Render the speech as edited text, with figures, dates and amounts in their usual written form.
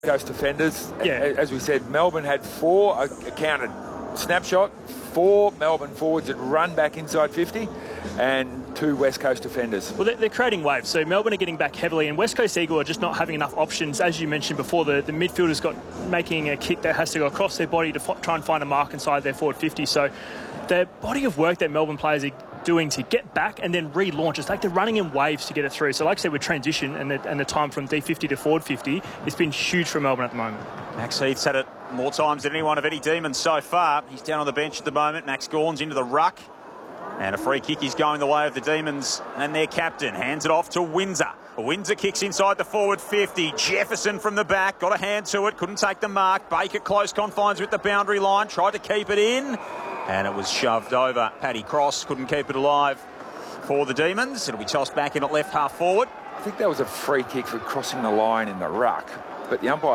Coast defenders. Yeah. As we said, Melbourne had four, counted snapshot, 4 Melbourne forwards that run back inside 50 and 2 West Coast defenders. Well, they're creating waves. So Melbourne are getting back heavily and West Coast Eagle are just not having enough options. As you mentioned before, the midfielders making a kick that has to go across their body to try and find a mark inside their forward 50. So the body of work that Melbourne players are doing to get back and then relaunch, it's like they're running in waves to get it through. So like I said, with transition and the time from D50 to forward 50, it's been huge for Melbourne at the moment. Max Heath's had it more times than anyone of Eddie Demons so far. He's down on the bench at the moment. Max Gawn's into the ruck. And a free kick is going the way of the Demons and their captain. Hands it off to Windsor. Windsor kicks inside the forward 50. Jefferson from the back. Got a hand to it. Couldn't take the mark. Baker close confines with the boundary line. Tried to keep it in. And it was shoved over. Paddy Cross couldn't keep it alive for the Demons. It'll be tossed back in at left half forward. I think that was a free kick for crossing the line in the ruck, but the umpire